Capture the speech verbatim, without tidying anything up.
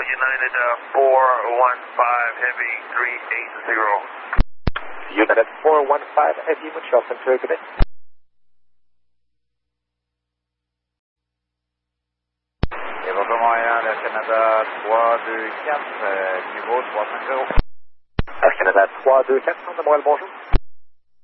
United uh, four one five Heavy three eight zero. United four one five Heavy, Montreal Center, good day. Évoque Montréal, Air Canada trois deux quatre, euh, niveau trois cent cinquante. Air Canada trois deux quatre, Centre de Montréal, bonjour.